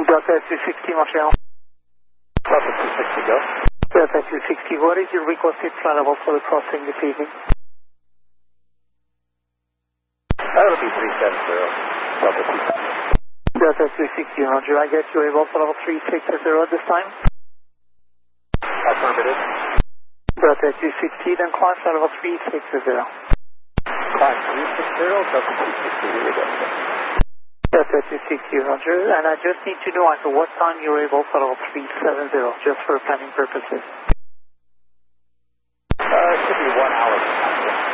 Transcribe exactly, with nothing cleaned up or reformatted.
Delta two sixty, Montreal. Delta two sixty, go. Delta two sixty, what is your requested flight level for the crossing this evening? That'll be three seven zero. Delta two sixty. Delta two sixty, Roger. I get you a level for level three six zero at this time. Affirmative. Delta two sixty, then climb flight level three six zero. Climb three six zero, Delta two sixty, here we go. Delta two sixty, Roger. And I just need to know at what time you're able for level three seven zero, just for planning purposes.